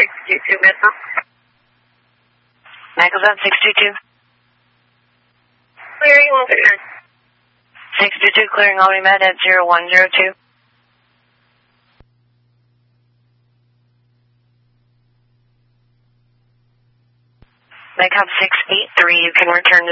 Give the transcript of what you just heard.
622 Midtown. Michael's on 622. Clearing all clear. 622 clearing all met at 0102. Mike, 683, you can return to